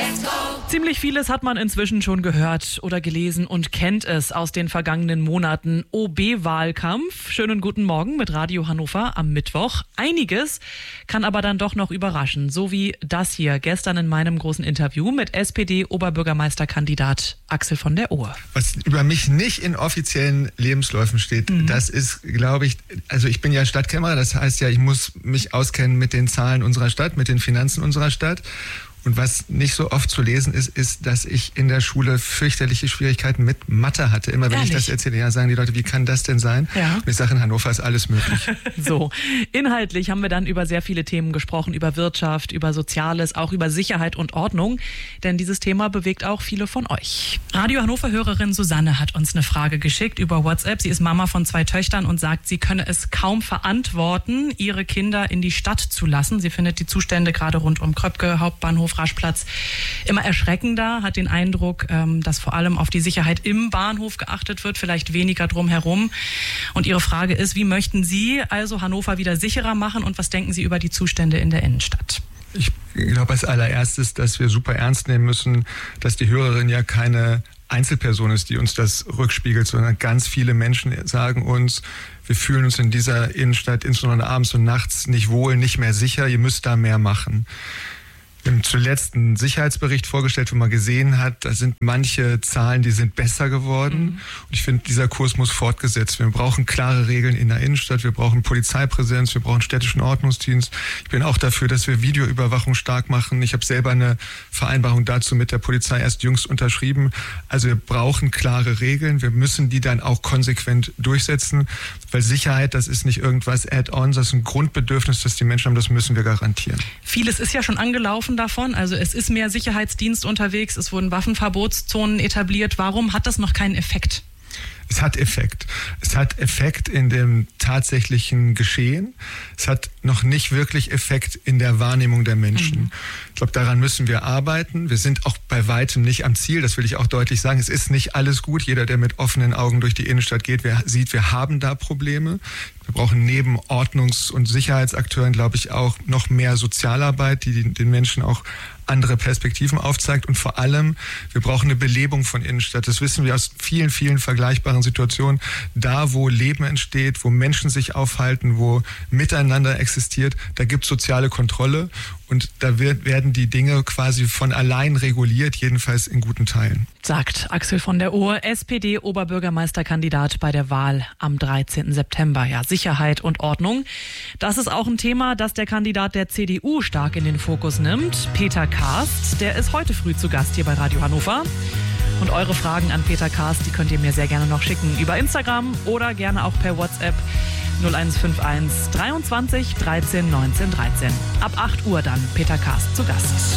Ziemlich vieles hat man inzwischen schon gehört oder gelesen und kennt es aus den vergangenen Monaten. OB-Wahlkampf. Schönen guten Morgen mit Radio Hannover am Mittwoch. Einiges kann aber dann doch noch überraschen. So wie das hier gestern in meinem großen Interview mit SPD-Oberbürgermeisterkandidat Axel von der Ohe. Was über mich nicht in offiziellen Lebensläufen steht, das ist, glaube ich, also ich bin ja Stadtkämmerer, das heißt ja, ich muss mich auskennen mit den Zahlen unserer Stadt, mit den Finanzen unserer Stadt. Und was nicht so oft zu lesen ist, dass ich in der Schule fürchterliche Schwierigkeiten mit Mathe hatte. Immer wenn ich das erzähle, ja, sagen die Leute, wie kann das denn sein? Ja. Und ich sage, in Hannover ist alles möglich. So, inhaltlich haben wir dann über sehr viele Themen gesprochen, über Wirtschaft, über Soziales, auch über Sicherheit und Ordnung. Denn dieses Thema bewegt auch viele von euch. Radio Hannover-Hörerin Susanne hat uns eine Frage geschickt über WhatsApp. Sie ist Mama von 2 Töchtern und sagt, sie könne es kaum verantworten, ihre Kinder in die Stadt zu lassen. Sie findet die Zustände gerade rund um Kröpke, Hauptbahnhof, Raschplatz immer erschreckender, hat den Eindruck, dass vor allem auf die Sicherheit im Bahnhof geachtet wird, vielleicht weniger drumherum. Und ihre Frage ist, wie möchten Sie also Hannover wieder sicherer machen und was denken Sie über die Zustände in der Innenstadt? Ich glaube als allererstes, dass wir super ernst nehmen müssen, dass die Hörerin ja keine Einzelperson ist, die uns das rückspiegelt, sondern ganz viele Menschen sagen uns, wir fühlen uns in dieser Innenstadt, insbesondere abends und nachts, nicht wohl, nicht mehr sicher, ihr müsst da mehr machen. Wir haben zuletzt einen Sicherheitsbericht vorgestellt, wo man gesehen hat, da sind manche Zahlen, die sind besser geworden. Und ich finde, dieser Kurs muss fortgesetzt werden. Wir brauchen klare Regeln in der Innenstadt, wir brauchen Polizeipräsenz, wir brauchen städtischen Ordnungsdienst. Ich bin auch dafür, dass wir Videoüberwachung stark machen. Ich habe selber eine Vereinbarung dazu mit der Polizei erst jüngst unterschrieben. Also wir brauchen klare Regeln. Wir müssen die dann auch konsequent durchsetzen, weil Sicherheit, das ist nicht irgendwas Add-on, das ist ein Grundbedürfnis, das die Menschen haben, das müssen wir garantieren. Vieles ist ja schon angelaufen davon. Also es ist mehr Sicherheitsdienst unterwegs, es wurden Waffenverbotszonen etabliert. Warum hat das noch keinen Effekt? Es hat Effekt. Es hat Effekt in dem tatsächlichen Geschehen. Es hat noch nicht wirklich Effekt in der Wahrnehmung der Menschen. Ich glaube, daran müssen wir arbeiten. Wir sind auch bei weitem nicht am Ziel. Das will ich auch deutlich sagen. Es ist nicht alles gut. Jeder, der mit offenen Augen durch die Innenstadt geht, sieht, wir haben da Probleme. Wir brauchen neben Ordnungs- und Sicherheitsakteuren, glaube ich, auch noch mehr Sozialarbeit, die den Menschen auch andere Perspektiven aufzeigt. Und vor allem, wir brauchen eine Belebung von Innenstadt. Das wissen wir aus vielen, vielen vergleichbaren Situationen. Da, wo Leben entsteht, wo Menschen sich aufhalten, wo Miteinander existiert, da gibt es soziale Kontrolle. Und da werden die Dinge quasi von allein reguliert, jedenfalls in guten Teilen. Sagt Axel von der Ohe, SPD-Oberbürgermeisterkandidat bei der Wahl am 13. September. Ja, Sicherheit und Ordnung. Das ist auch ein Thema, das der Kandidat der CDU stark in den Fokus nimmt. Peter Karst, der ist heute früh zu Gast hier bei Radio Hannover. Und eure Fragen an Peter Karst, die könnt ihr mir sehr gerne noch schicken über Instagram oder gerne auch per WhatsApp 0151 23 13 19 13. Ab 8 Uhr dann Peter Karst zu Gast.